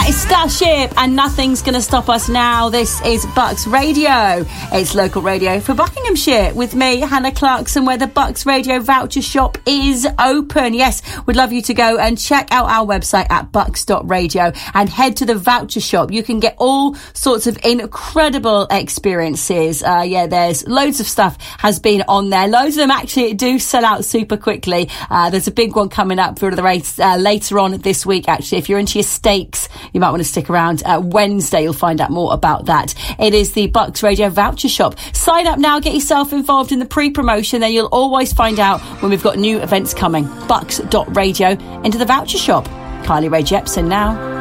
That is Starship and Nothing's Gonna Stop Us Now. This is Bucks Radio. It's local radio for Buckinghamshire with me, Hannah Clarkson, where the Bucks Radio voucher shop is open. Yes, we'd love you to go and check out our website at bucks.radio and head to the voucher shop. You can get all sorts of incredible experiences. There's loads of stuff has been on there. Loads of them actually do sell out super quickly. There's a big one coming up for the race later on this week, actually. If you're into your steaks, you might want to stick around. Wednesday, you'll find out more about that. It is the Bucks Radio voucher shop. Sign up now, get yourself involved in the pre-promotion, then you'll always find out when we've got new events coming. Bucks.radio into the voucher shop. Kylie Rae Jepsen now.